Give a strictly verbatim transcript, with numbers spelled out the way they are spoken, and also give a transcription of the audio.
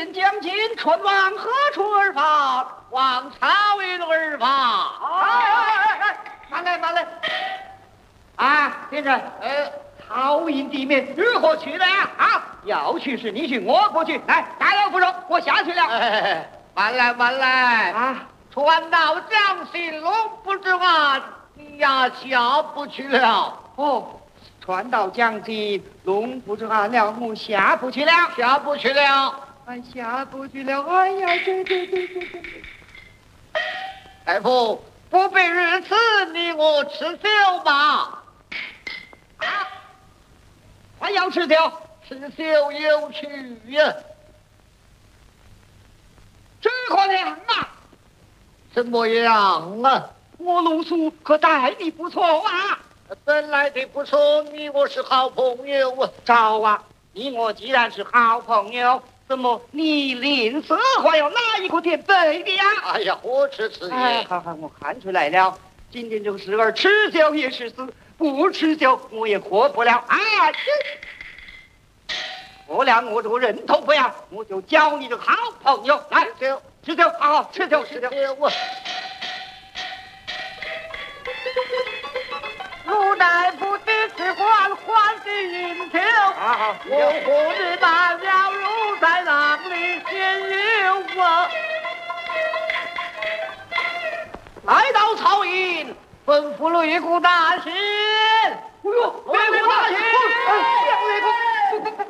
引将军，春往何处而发？ 往曹营而发。 哎哎哎哎，慢来慢来！啊，先生， 呃， 曹营地面如何去了呀？啊，要去是你去，我过去。来，大了不容，我下去了。 哎，慢来慢来啊！ 传到将士龙不知岸，你呀下不去了。 哦，传到将军，龙不知岸了，我下不去了， 下不去了。 哎，下不去了。哎呀，对对对对对。 大夫，不必如此，你我吃酒吧。 啊，还要吃酒？ 吃酒有趣呀。 这可凉啊！ 怎么样啊？ 我露宿可待你不错啊！ 本来的不错，你我是好朋友啊。 赵啊，你我既然是好朋友，怎么你吝啬还要拿一个垫背的呀？ 哎呀，何止此言！ 哎，好好，我看出来了，今天这个事儿，吃酒也是死，不吃酒我也活不了。哎，不了，我这个人头不要，我就交你这个好朋友。来， 吃酒， 吃酒，好好吃酒，吃酒。 我。 陆大夫的吃欢欢的饮酒，好好， 我和你大了如在浪里先有我。 来到曹营，吩咐擂鼓大臣。哎呦，擂鼓大臣，擂鼓